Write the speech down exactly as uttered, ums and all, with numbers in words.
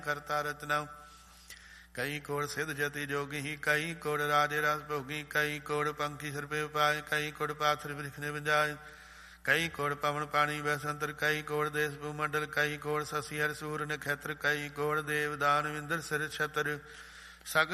ਕਰਤਾ ਰਚਨਾ। ਕਈ ਕੋੜ ਸਿੱਧ ਜਤੀ ਜੋਗੀ, ਕਈ ਕੋੜ ਰਾਜੇ ਰਸ ਭੋਗੀ, ਕਈ ਕੋੜ ਪੰਖੀ ਸਰਪੇ ਉਪਾਏ, ਕਈ ਕੋੜ ਪਾਥਰ ਬ੍ਰਿਖ ਨੇ ਵਿੰਜਾਏ, ਕਈ ਕੋੜ ਪਵਨ ਪਾਣੀ ਬੈਸੰਤਰ, ਕਈ ਕੋੜ ਦੇਸ ਭੂਮੰਡਲ, ਕਈ ਕੋੜ ਸਸੀ ਹਰ ਸੂਰ ਨਖੇਤਰ, ਕਈ ਕੋੜ ਦੇਵ ਦਾਨ ਵਿੰਦਰ ਸਿਰ ਛਤਰ। ਸਗਲ